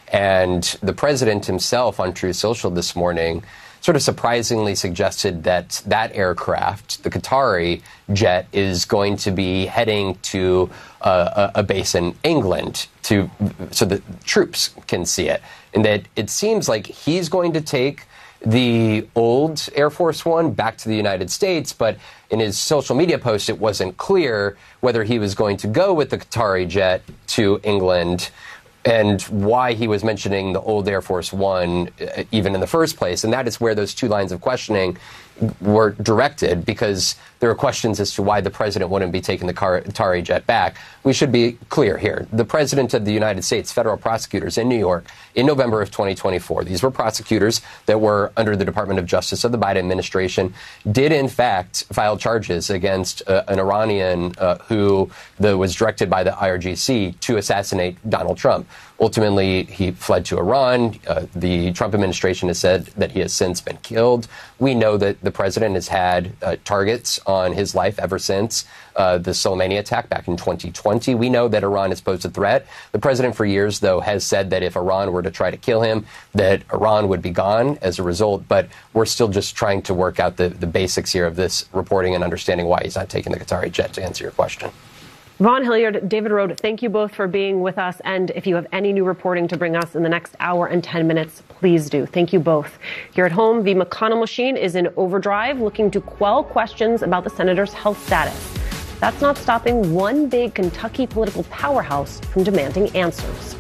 And the president himself on Truth Social this morning sort of surprisingly suggested that that aircraft, the Qatari jet, is going to be heading to a base in England so that troops can see it. And that it seems like he's going to take the old Air Force One back to the United States, but in his social media post, it wasn't clear whether he was going to go with the Qatari jet to England and why he was mentioning the old Air Force One even in the first place. And that is where those two lines of questioning were directed, because there are questions as to why the president wouldn't be taking the Qatari jet back. We should be clear here. The president of the United States, federal prosecutors in New York in November of 2024, these were prosecutors that were under the Department of Justice of the Biden administration, did in fact file charges against an Iranian who was directed by the IRGC to assassinate Donald Trump. Ultimately, he fled to Iran. The Trump administration has said that he has since been killed. We know that the president has had targets on his life ever since the Soleimani attack back in 2020. We know that Iran has posed a threat. The president for years, though, has said that if Iran were to try to kill him, that Iran would be gone as a result. But we're still just trying to work out the basics here of this reporting and understanding why he's not taking the Qatari jet, to answer your question. Vaughn Hilliard, David Rohde, thank you both for being with us. And if you have any new reporting to bring us in the next hour and 10 minutes, please do. Thank you both. Here at home, the McConnell machine is in overdrive, looking to quell questions about the senator's health status. That's not stopping one big Kentucky political powerhouse from demanding answers.